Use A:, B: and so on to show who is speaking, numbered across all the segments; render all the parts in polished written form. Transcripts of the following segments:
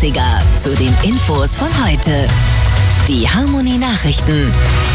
A: 80er zu den Infos von heute. Die Harmony Nachrichten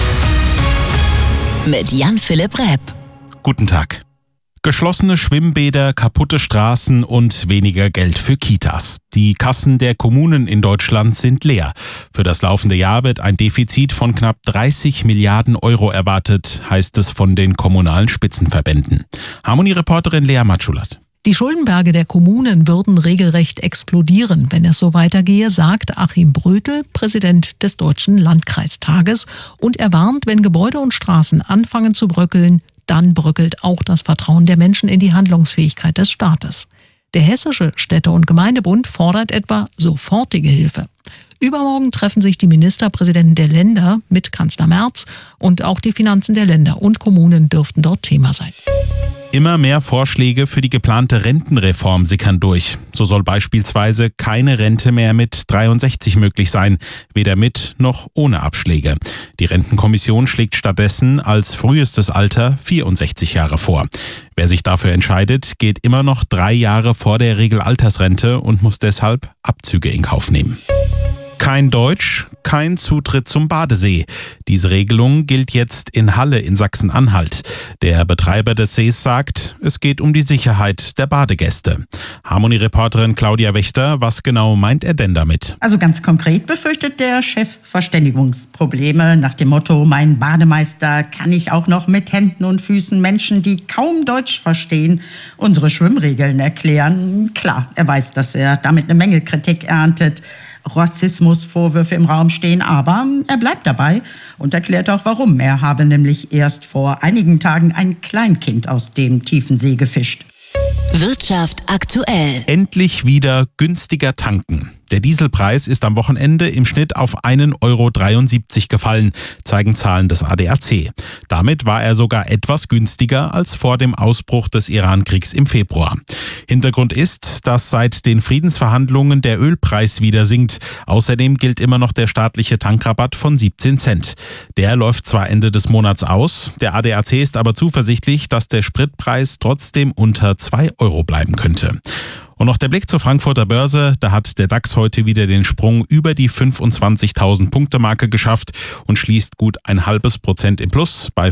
A: mit Jan-Philipp Repp.
B: Guten Tag. Geschlossene Schwimmbäder, kaputte Straßen und weniger Geld für Kitas. Die Kassen der Kommunen in Deutschland sind leer. Für das laufende Jahr wird ein Defizit von knapp 30 Milliarden Euro erwartet, heißt es von den kommunalen Spitzenverbänden. Harmony-Reporterin Lea Matschulat.
C: Die Schuldenberge der Kommunen würden regelrecht explodieren, wenn es so weitergehe, sagt Achim Brötel, Präsident des Deutschen Landkreistages. Und er warnt, wenn Gebäude und Straßen anfangen zu bröckeln, dann bröckelt auch das Vertrauen der Menschen in die Handlungsfähigkeit des Staates. Der Hessische Städte- und Gemeindebund fordert etwa sofortige Hilfe. Übermorgen treffen sich die Ministerpräsidenten der Länder mit Kanzler Merz und auch die Finanzen der Länder und Kommunen dürften dort Thema sein.
B: Immer mehr Vorschläge für die geplante Rentenreform sickern durch. So soll beispielsweise keine Rente mehr mit 63 möglich sein, weder mit noch ohne Abschläge. Die Rentenkommission schlägt stattdessen als frühestes Alter 64 Jahre vor. Wer sich dafür entscheidet, geht immer noch 3 Jahre vor der Regelaltersrente und muss deshalb Abzüge in Kauf nehmen. Kein Deutsch, kein Zutritt zum Badesee. Diese Regelung gilt jetzt in Halle in Sachsen-Anhalt. Der Betreiber des Sees sagt, es geht um die Sicherheit der Badegäste. Harmony-Reporterin Claudia Wächter, was genau meint er denn damit?
D: Also ganz konkret befürchtet der Chef Verständigungsprobleme nach dem Motto, mein Bademeister kann ich auch noch mit Händen und Füßen Menschen, die kaum Deutsch verstehen, unsere Schwimmregeln erklären. Klar, er weiß, dass er damit eine Menge Kritik erntet. Rassismusvorwürfe im Raum stehen, aber er bleibt dabei und erklärt auch warum. Er habe nämlich erst vor einigen Tagen ein Kleinkind aus dem tiefen See gefischt.
A: Wirtschaft aktuell.
B: Endlich wieder günstiger tanken. Der Dieselpreis ist am Wochenende im Schnitt auf 1,73 Euro gefallen, zeigen Zahlen des ADAC. Damit war er sogar etwas günstiger als vor dem Ausbruch des Iran-Kriegs im Februar. Hintergrund ist, dass seit den Friedensverhandlungen der Ölpreis wieder sinkt. Außerdem gilt immer noch der staatliche Tankrabatt von 17 Cent. Der läuft zwar Ende des Monats aus, der ADAC ist aber zuversichtlich, dass der Spritpreis trotzdem unter 2 Euro bleiben könnte. Und noch der Blick zur Frankfurter Börse, da hat der DAX heute wieder den Sprung über die 25.000 Punkte Marke geschafft und schließt gut 0,5% im Plus bei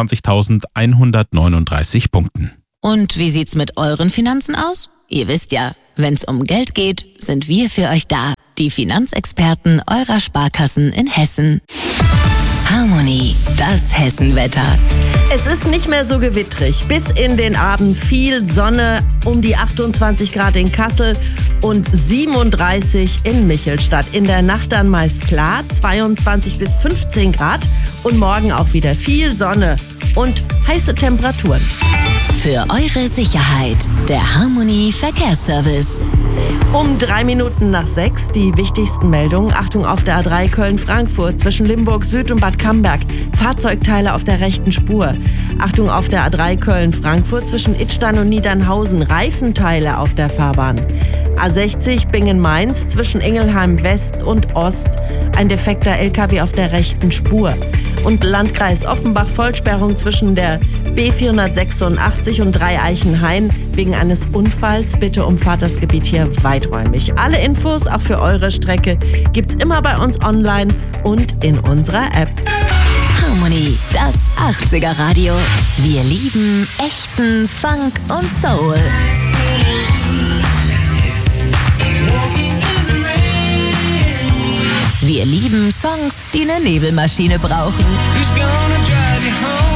B: 25.139 Punkten.
A: Und wie sieht's mit euren Finanzen aus? Ihr wisst ja, wenn's um Geld geht, sind wir für euch da. Die Finanzexperten eurer Sparkassen in Hessen. Harmony, das Hessenwetter.
E: Es ist nicht mehr so gewittrig. Bis in den Abend viel Sonne, um die 28 Grad in Kassel und 37 in Michelstadt. In der Nacht dann meist klar, 22 bis 15 Grad und morgen auch wieder viel Sonne und heiße Temperaturen.
A: Für eure Sicherheit, der Harmony Verkehrsservice.
E: Um 3 Minuten nach 6 die wichtigsten Meldungen. Achtung auf der A3 Köln-Frankfurt zwischen Limburg Süd und Bad Camberg. Fahrzeugteile auf der rechten Spur. Achtung auf der A3 Köln-Frankfurt zwischen Idstein und Niedernhausen. Reifenteile auf der Fahrbahn. A60 Bingen-Mainz zwischen Ingelheim West und Ost. Ein defekter LKW auf der rechten Spur. Und Landkreis Offenbach Vollsperrung zwischen der B486 und Dreieichenhain wegen eines Unfalls. Bitte umfahrt das Gebiet hier weiträumig. Alle Infos auch für eure Strecke gibt's immer bei uns online und in unserer App.
A: Harmony, das 80er Radio. Wir lieben echten Funk und Soul. Wir lieben Songs, die eine Nebelmaschine brauchen.